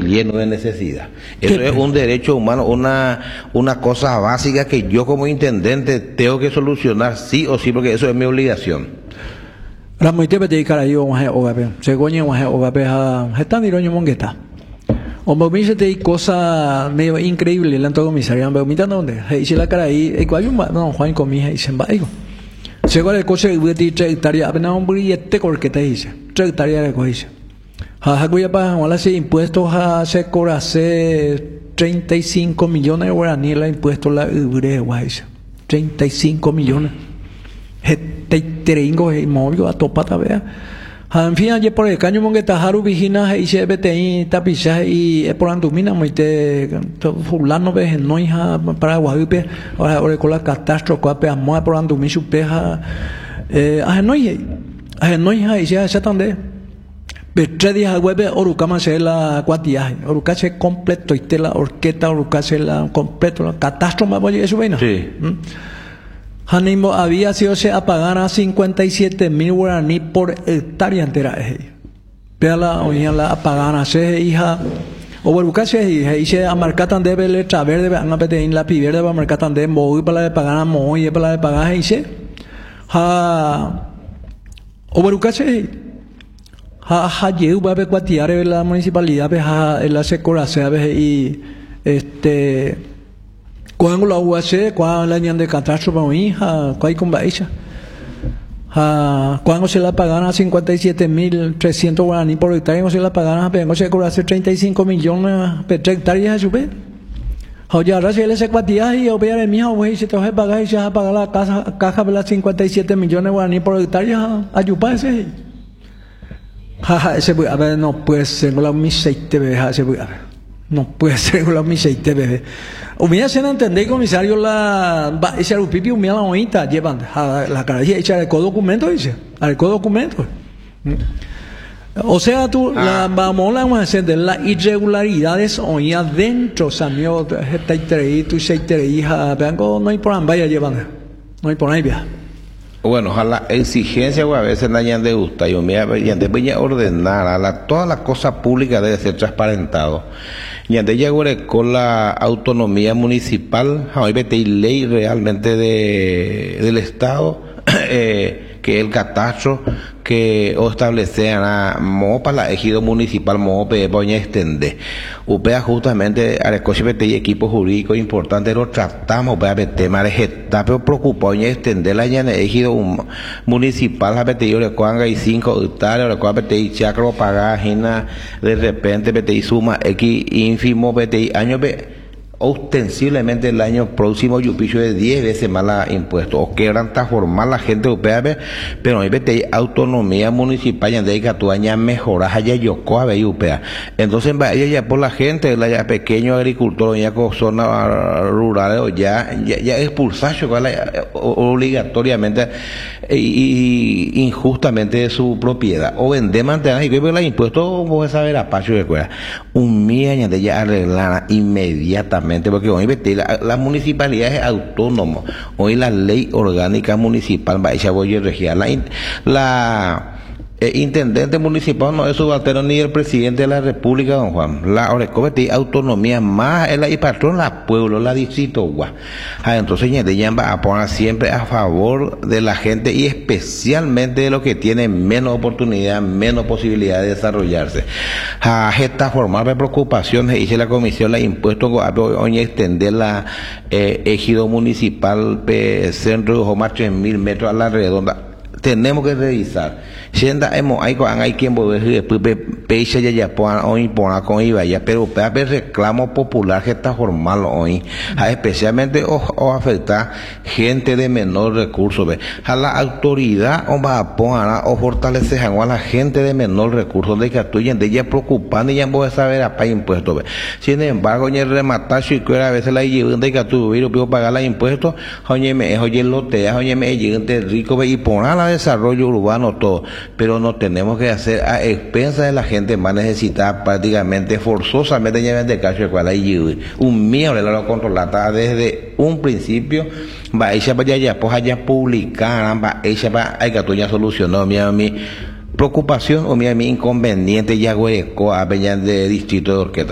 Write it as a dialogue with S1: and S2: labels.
S1: lleno de necesidad. Eso es un derecho humano, una cosa básica que yo como intendente tengo que solucionar sí o sí, porque eso es mi obligación.
S2: Ramoite bete carayo ogape, segoñe ogape están iroño mongueta. O me dice te cosa medio increíble la comisaría, me mira dónde, hice la cara ahí, y cuál no Juan comía y se embaigo. Según el coche de 3 hectáreas, apenas un billete porque te dice 3 hectáreas de coche. Hakuya para hola si impuestos a se cobra 35 millones de guaraníes la impuesto la ubre guaysa. 35 millones. Te teringo y movió a topata vea. En fin, ayer por el caño mongueta haru vigina y se BTI tapiza y por andumina moite fulano ve no hija para guajupe ahora con la catástrofe coape amo por andumi su peja no hija y se tande Petre días web orukama se la cuatiaje oruka se completo y te la orquesta oruka se la completo la catástrofe voy eso bueno
S1: sí.
S2: Hanimo había sido se apagar a 57,000 guaraní por hectárea entera. Pero la oía la apagar a se hija o buscarse y se amarcatan de letra verde van a pedir la piverde va a marcatan de moy para la pagar a moy para la pagar y se ha o buscarse ha llegó va a cuatiar la municipalidad la secora se y cuando la UAC, cuando la niña de catástrofe, cuando con baixa, cuando se la pagan a 57,300 guaraní por hectárea, se la pagan a pero se cobra 35 millones por hectáreas, ¿sube? Oye, ahora se le hace cuatía y opera el mío, güey, si te vas a pagar y se va a pagar la caja de las 57 millones de guaraní por hectárea, ayupa ese. Ese, a ver, no puede ser, la miseite, ese, a ver. No puede ser la miseite, bebé. Humilla se no entendé, comisario, ese arupipi, humilla la oita, llevan la carajilla, echa el documento, dice, al documento. O sea, tú, vamos a hacer de las irregularidades oía dentro, Samio, esta y seite hija, vengo, no hay por ahí, vaya llevan, no hay por ahí, vea.
S1: Bueno, ojalá exigencia a veces no hayan de gusta. Yo me voy a ordenar toda la cosa pública debe ser transparentado. Y antes ya con la autonomía municipal, hoy vete ley realmente del Estado, que el catastro que o establecer a para la ejido municipal mope voy a extender upea justamente a y equipo jurídico importante lo tratamos para ver tema de gesta pero preocupado en extender la llana ejido municipal a yo le cuanga y 5 hectáreas le cuanga y chacro pagina de repente y suma x ínfimo año ostensiblemente el año próximo yo picho de 10 veces más la impuestos o quebran transformar la gente europea pero hay autonomía municipal y de que tu año mejoras allá yo coa europea entonces vaya ya por la gente la ya pequeño agricultor ya con zonas rurales o ya expulsar obligatoriamente y injustamente de su propiedad o vender mantener y que los impuestos vos saber a pacho de cuera un día de ya arreglar inmediatamente porque hoy la municipalidad es autónoma hoy la ley orgánica municipal va a voy a regir la intendente municipal no es subalterno ni el presidente de la República, don Juan. La Orecovete autonomía más y patrón la pueblo, la distrito entonces ya va a poner siempre a favor de la gente y especialmente de los que tienen menos oportunidad, menos posibilidad de desarrollarse. Esta forma de preocupaciones hice la comisión la impuesto hoy extender la ejido municipal centro de más 3,000 metros a la redonda. Tenemos que revisar. Sienda hemos hay quien después peixe ya puedan hoy poner con Ibaya, pero el reclamo popular que está formal hoy, especialmente o afecta gente de menor recurso. A la autoridad o va a poner o fortalecer a la gente de menor recurso de que actúen de ella preocupando y ya voy a saber a pagar impuestos. Sin embargo, ni rematar si a veces la llevan de que actúen pido pagar los impuestos, oye lotea, oye me gente rico y poner a desarrollo urbano todo. Pero no tenemos que hacer a expensas de la gente más necesitada prácticamente forzosamente ya de caso de cual hay un mío le lo controlata desde un principio va ella para allá pues allá publicar va ella va hay que tú ya solucionó mi preocupación o mi inconveniente ya hueco a de distrito de Orqueta.